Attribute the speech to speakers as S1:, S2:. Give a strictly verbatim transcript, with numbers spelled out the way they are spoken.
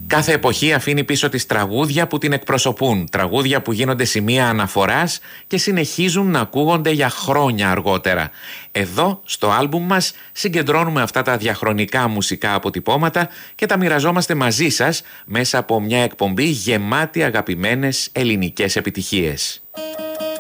S1: Κάθε εποχή αφήνει πίσω της τραγούδια που την εκπροσωπούν, τραγούδια που γίνονται σημεία αναφοράς και συνεχίζουν να ακούγονται για χρόνια αργότερα. Εδώ, στο άλμπουμ μας, συγκεντρώνουμε αυτά τα διαχρονικά μουσικά αποτυπώματα και τα μοιραζόμαστε μαζί σας μέσα από μια εκπομπή γεμάτη αγαπημένες ελληνικές επιτυχίες.